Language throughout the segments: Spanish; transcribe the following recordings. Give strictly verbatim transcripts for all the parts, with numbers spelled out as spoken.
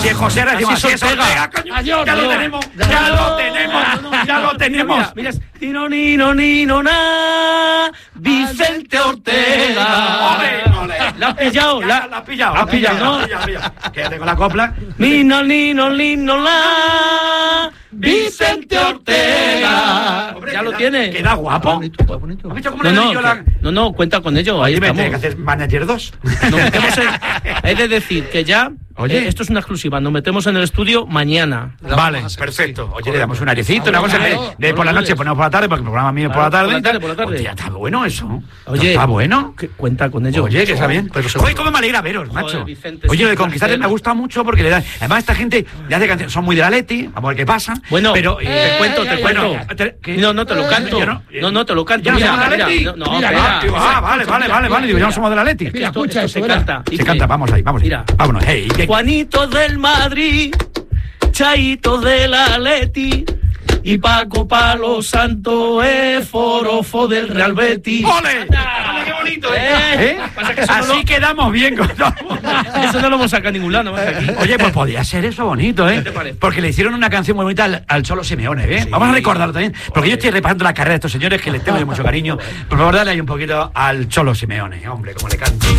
Si es José, ahora decimos así es Ortega, coño. Adiós, Ya lo adiós. tenemos, ya lo tenemos, ya lo tenemos. Mira, mira, Tino, nino, nino, na, Vicente Ortega. Ole, ole. ¿La has pillado? Ya, La la has pillado, la has pillado, ¿no? ¿no? Pillado, pillado. Quédate con la copla. Nino, nino, nino, la, Vicente Ortega. Hombre, ¿Ya lo queda- tiene? Queda guapo. Bonito, pues bonito. ¿Has visto cómo No, le no, doy yo la...? que- no, no, cuenta con ello. Ahí Oye, me estamos. tiene que hacer manager dos. Nos metemos en- He de decir que ya, Oye. eh, esto es una exclusiva, nos metemos en el estudio mañana. Vale, perfecto. Oye, le damos un airecito, una cosa de, claro. de por la No, no noche, puedes. ponemos por la tarde, porque el programa mío es por Claro, la tarde. por la y tal. tarde, por la tarde. Hostia, está bueno eso. Oye, está bueno. que cuenta con ello. Oye, que está bien. Pero Oye, cómo me alegra veros, Joder, macho. Vicente, Oye, sí, lo de un Conquistarte placer. me gusta mucho porque le dan. Además, esta gente le hace canciones, son muy de la Leti, vamos a ver qué pasa. Bueno, pero te cuento, te cuento. bueno, te- ¿qué? No, no te lo Eh, canto. yo no- No, no te lo canto. ¿Ya no Mira, somos de la mira, Leti? no, no, Mira, espera. ah, tío, ah, vale, vale, vale, vale. Digo, ya no somos de la Leti. Mira, Escucha, esto esto, se verá. canta. Se dice, canta, vamos ahí, vamos. Mira. Vámonos, hey. ¿qué? Juanito del Madrid, Chaito del Atleti y Paco Palo Santo es forofo del Real Betis. ¡Ole! Anda. ¡Ole, qué bonito! ¿Eh? ¿Eh? Pasa que eso no Así lo- quedamos bien con todo el mundo. Eso no lo hemos sacado a ningún lado, más que aquí. Oye, pues podría ser eso bonito, ¿eh? ¿Qué te parece? Porque le hicieron una canción muy bonita al, al Cholo Simeone, ¿eh? Sí. Vamos a recordarlo también. Porque yo estoy repasando la carrera de estos señores que les tengo yo mucho cariño. Por favor, dale ahí un poquito al Cholo Simeone, hombre, como le canto.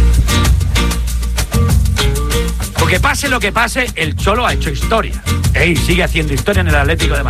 Porque pase lo que pase, el Cholo ha hecho historia. ¿eh? Y sigue haciendo historia en el Atlético de Madrid.